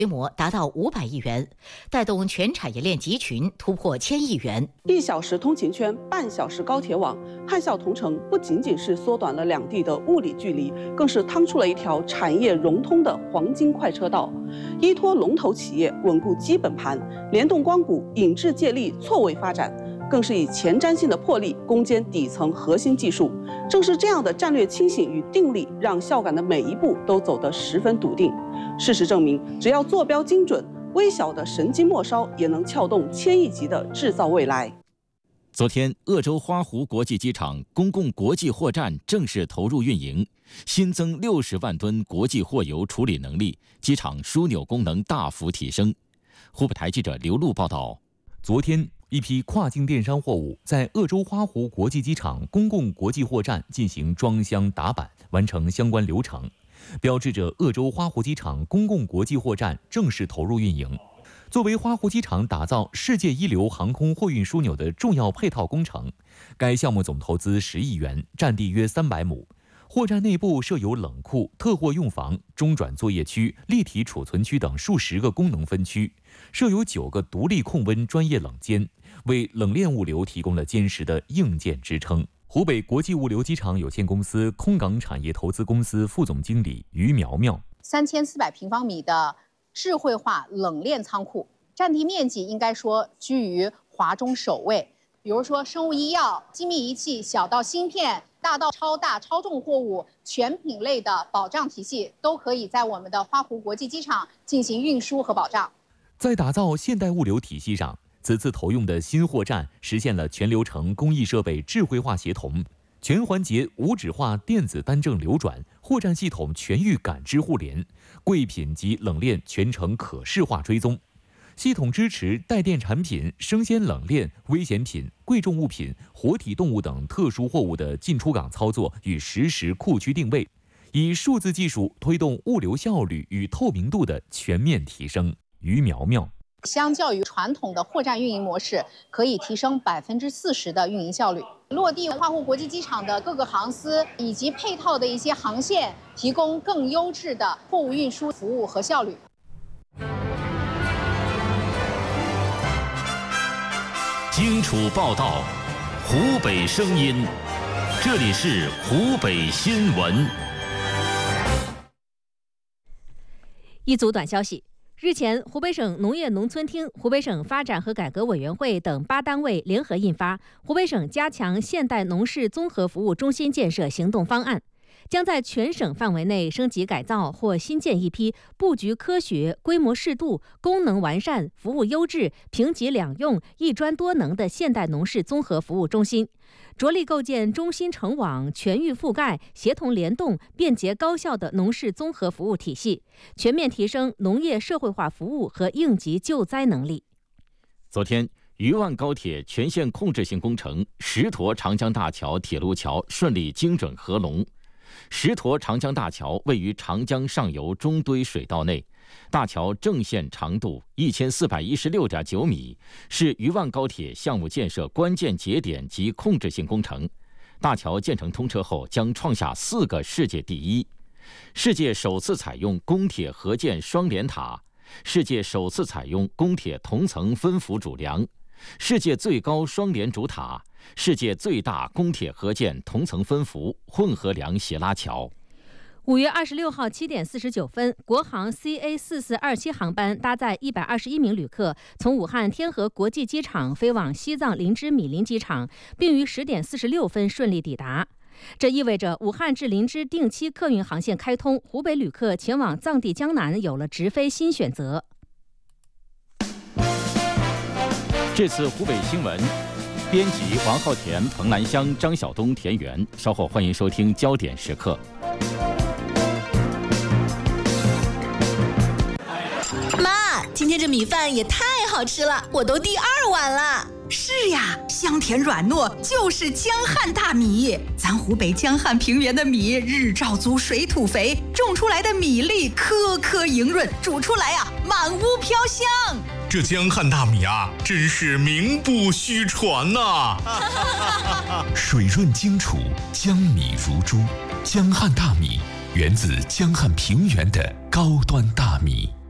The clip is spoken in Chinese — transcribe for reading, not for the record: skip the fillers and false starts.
规模达到500亿元，带动全产业链集群突破1000亿元。 1小时通勤圈、半小时高铁网，汉校同城不仅仅是缩短了两地的物理距离，更是趟出了一条产业融通的黄金快车道。依托龙头企业稳固基本盘，联动光谷引智借力错位发展，更是以前瞻性的魄力攻坚底层核心技术。正是这样的战略清醒与定力，让孝感的每一步都走得十分笃定。事实证明，只要坐标精准，微小的神机末梢也能撬动1000亿级的制造未来。 昨天，鄂州花湖国际机场公共国际货站正式投入运营，新增60万吨国际货邮处理能力，机场枢纽功能大幅提升。湖北台记者刘璐报道。 昨天，一批跨境电商货物在鄂州花湖国际机场公共国际货站进行装箱打板，完成相关流程，标志着鄂州花湖机场公共国际货站正式投入运营。作为花湖机场打造世界一流航空货运枢纽的重要配套工程，该项目总投资10亿元，占地约300亩。货站内部设有冷库、特货用房、中转作业区、立体储存区等数十个功能分区，设有9个独立控温专业冷间，为冷链物流提供了坚实的硬件支撑。湖北国际物流机场有限公司空港产业投资公司副总经理于苗苗 ：3400平方米的智慧化冷链仓库，占地面积应该说居于华中首位。比如说生物医药、精密仪器，小到芯片，大到超大超重货物，全品类的保障体系都可以在我们的花湖国际机场进行运输和保障。 在打造现代物流体系上，此次投用的新货站实现了全流程工艺设备智慧化协同，全环节无纸化电子单证流转，货站系统全域感知互联，贵品及冷链全程可视化追踪。系统支持带电产品、生鲜冷链、危险品、贵重物品、活体动物等特殊货物的进出港操作与实时库区定位，以数字技术推动物流效率与透明度的全面提升。于苗苗： 相较于传统的货站运营模式，可以提升40%的运营效率。落地花湖国际机场的各个航司以及配套的一些航线，提供更优质的货物运输服务和效率。 荆楚报道，湖北声音，这里是湖北新闻。 一组短消息。日前，湖北省农业农村厅、湖北省发展和改革委员会等8单位联合印发《湖北省加强现代农事综合服务中心建设行动方案》，将在全省范围内升级改造或新建一批布局科学、规模适度、功能完善、服务优质、评级两用、一专多能的现代农事综合服务中心，着力构建中心成网、全域覆盖、协同联动、便捷高效的农事综合服务体系，全面提升农业社会化服务和应急救灾能力。 昨天，渝万高铁全线控制性工程石沱长江大桥铁路桥顺利精准合龙。石沱长江大桥位于长江上游中堆水道内，大桥正线长度1416.9米，是渝万高铁项目建设关键节点及控制性工程。大桥建成通车后，将创下4个世界第一：世界首次采用公铁合建双联塔，世界首次采用公铁同层分幅主梁，世界最高双联主塔，世界最大公铁合建同层分幅混合梁斜拉桥。 5月26号7点49分，国航 CA4427航班搭载121名旅客，从武汉天河国际机场飞往西藏林芝米林机场，并于10点46分顺利抵达。这意味着武汉至林芝定期客运航线开通，湖北旅客前往藏地江南有了直飞新选择。 这次湖北新闻，编辑王浩田、彭兰香、张晓东、田园。稍后欢迎收听焦点时刻。 妈，今天这米饭也太好吃了，我都第2碗了。 是呀，香甜软糯，就是江汉大米。咱湖北江汉平原的米日照足，水土肥，种出来的米粒颗颗莹润，煮出来呀，满屋飘香。 这江汉大米啊，真是名不虚传呐！ 水润精楚，江米如珠。江汉大米源自江汉平原的高端大米。